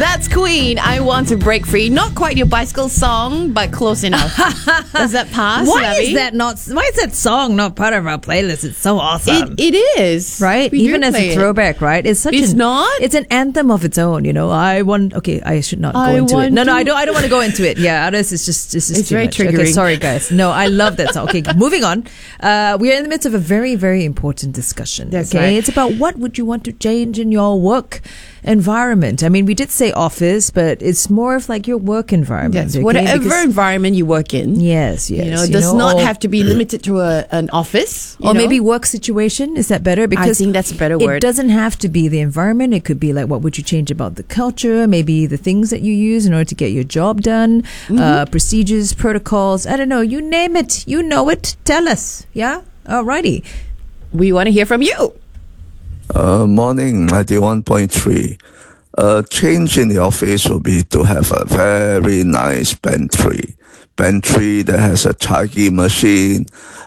That's Queen. I Want to Break Free. Not quite your bicycle song, but close enough. Does that pass? Why Ravi? is that song not part of our playlist? It's so awesome. It is. Right? We Even do as play a it. throwback, right? It's not? It's an anthem of its own, you know. I should not go into it. No, I don't want to go into it. Yeah, this is It's too very much. Okay, triggering. sorry guys. No, I love that song. Okay, moving on. We are in the midst of a very, very important discussion. That's okay? right. It's about what would you want to change in your work environment. I mean, we did say office, but it's more of like your work environment. Yes, okay? whatever Because- environment you work in. Yes. It does not have to be limited to an office. Or maybe work situation. Is that better? Because I think that's a better it word. doesn't have to be the environment. It could be like, what would you change about the culture? Maybe the things that you use in order to get your job done, procedures, protocols. I don't know. You name it. You know it. Tell us. Yeah? Alrighty. We want to hear from you. Morning, 91.3. Change in the office will be to have a very nice pantry. Pantry that has a chai machine,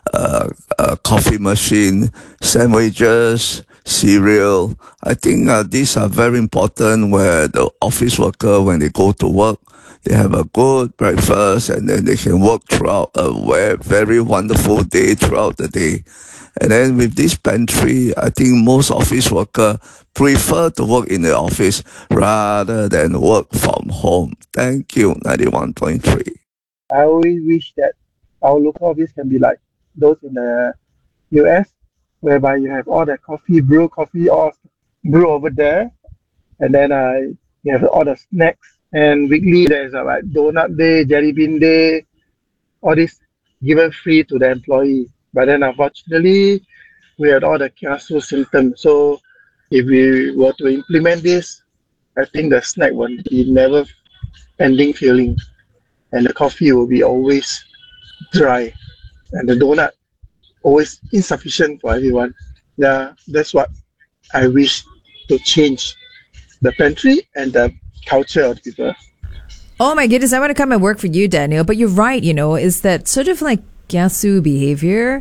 a coffee machine, sandwiches, cereal. I think these are very important where the office worker, when they go to work, they have a good breakfast and then they can work throughout a very wonderful day throughout the day. And then with this pantry, I think most office workers prefer to work in the office rather than work from home. Thank you, 91.3. I always wish that our local office can be like those in the US, whereby you have all the brew coffee, all brew over there, and then you have all the snacks. And weekly there's like donut day, jelly bean day, all this given free to the employee. But then unfortunately, we had all the kiasu symptoms. So if we were to implement this, I think the snack will be never ending feeling. And the coffee will be always dry. And the donut always insufficient for everyone. Yeah, that's what I wish to change the pantry and the culture of people. Oh my goodness, I want to come and work for you, Daniel. But you're right, is that sort of like kiasu behavior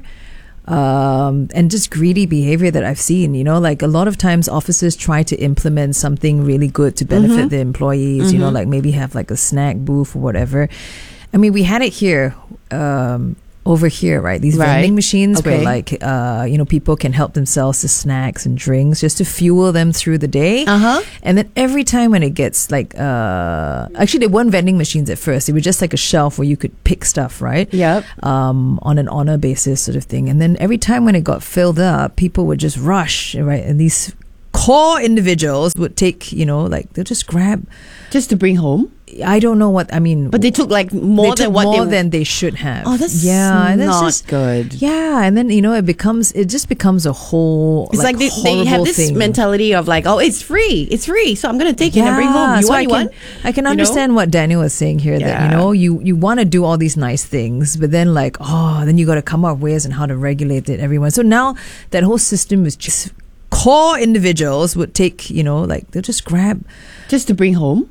and just greedy behavior that I've seen, like a lot of times offices try to implement something really good to benefit the employees, like maybe have like a snack booth or whatever. I mean, we had it here, over here, right? These vending machines where like, people can help themselves to snacks and drinks just to fuel them through the day. And then every time when it gets like, actually they weren't vending machines at first. They were just like a shelf where you could pick stuff, right? Yep. On an honor basis sort of thing. And then every time when it got filled up, people would just rush, right? And these core individuals would take, they'll just grab. Just to bring home? I don't know what, I mean. But they took like more than they should have. Oh, that's and that's not just good. Yeah, and then it just becomes a whole. It's like they have this mentality of like, oh, it's free, so I'm gonna take it and bring home. I can understand what Daniel was saying here. Yeah. That you want to do all these nice things, but then like then you got to come up with ways on how to regulate it. Everyone. So now that whole system is just core individuals would take. They'll just grab just to bring home.